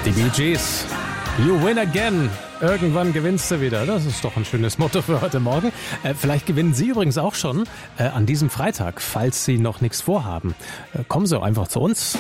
Die Bee Gees. You win again. Irgendwann gewinnst du wieder. Das ist doch ein schönes Motto für heute Morgen. Vielleicht gewinnen Sie übrigens auch schon an diesem Freitag, falls Sie noch nichts vorhaben. Kommen Sie einfach zu uns.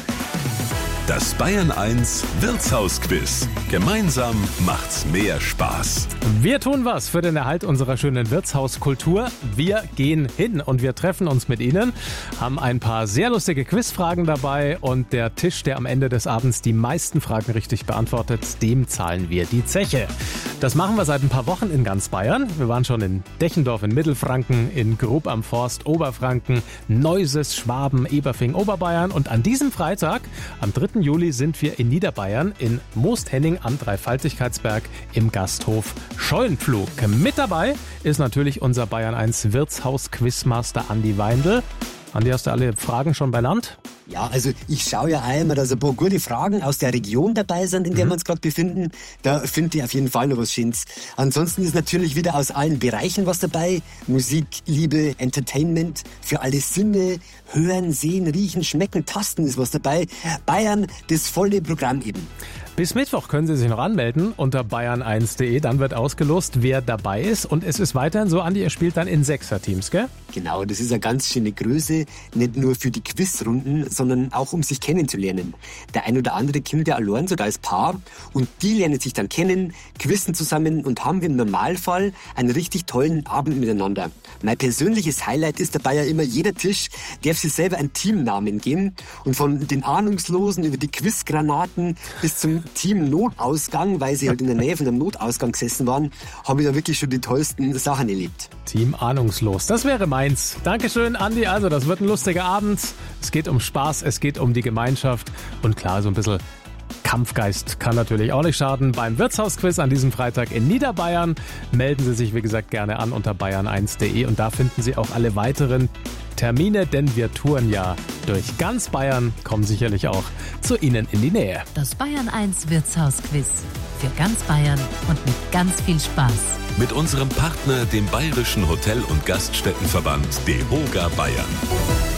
Das Bayern 1 Wirtshausquiz. Gemeinsam macht's mehr Spaß. Wir tun was für den Erhalt unserer schönen Wirtshauskultur. Wir gehen hin und wir treffen uns mit Ihnen, haben ein paar sehr lustige Quizfragen dabei und der Tisch, der am Ende des Abends die meisten Fragen richtig beantwortet, dem zahlen wir die Zeche. Das machen wir seit ein paar Wochen in ganz Bayern. Wir waren schon in Dechendorf in Mittelfranken, in Grub am Forst, Oberfranken, Neuses, Schwaben, Eberfing, Oberbayern und an diesem Freitag, am 3. Juli, sind wir in Niederbayern in Moosthening am Dreifaltigkeitsberg im Gasthof Scheuenpflug. Mit dabei ist natürlich unser Bayern 1 Wirtshaus-Quizmaster Andi Weindl. Andi, hast du alle Fragen schon benannt? Ja, also ich schaue ja einmal, dass ein paar gute Fragen aus der Region dabei sind, in der wir uns gerade befinden. Da finde ich auf jeden Fall noch was Schönes. Ansonsten ist natürlich wieder aus allen Bereichen was dabei. Musik, Liebe, Entertainment, für alle Sinne, hören, sehen, riechen, schmecken, tasten ist was dabei. Bayern, das volle Programm eben. Bis Mittwoch können Sie sich noch anmelden unter bayern1.de. Dann wird ausgelost, wer dabei ist. Und es ist weiterhin so, Andi, ihr spielt dann in Sechser-Teams, gell? Genau, das ist eine ganz schöne Größe. Nicht nur für die Quizrunden, sondern auch um sich kennenzulernen. Der ein oder andere kommt ja allein sogar als Paar. Und die lernen sich dann kennen, quizzen zusammen und haben im Normalfall einen richtig tollen Abend miteinander. Mein persönliches Highlight ist dabei ja immer, jeder Tisch darf sich selber einen Teamnamen geben. Und von den Ahnungslosen über die Quizgranaten bis zum Team-Notausgang, weil sie halt in der Nähe von einem Notausgang gesessen waren, habe ich da wirklich schon die tollsten Sachen erlebt. Team Ahnungslos, das wäre meins. Dankeschön, Andi. Also, das wird ein lustiger Abend. Es geht um Spaß, es geht um die Gemeinschaft und klar, so ein bisschen Kampfgeist kann natürlich auch nicht schaden. Beim Wirtshausquiz an diesem Freitag in Niederbayern melden Sie sich, wie gesagt, gerne an unter bayern1.de und da finden Sie auch alle weiteren Termine, denn wir touren ja durch ganz Bayern, kommen sicherlich auch zu Ihnen in die Nähe. Das Bayern 1 Wirtshausquiz. Für ganz Bayern und mit ganz viel Spaß. Mit unserem Partner, dem Bayerischen Hotel- und Gaststättenverband DEHOGA Bayern.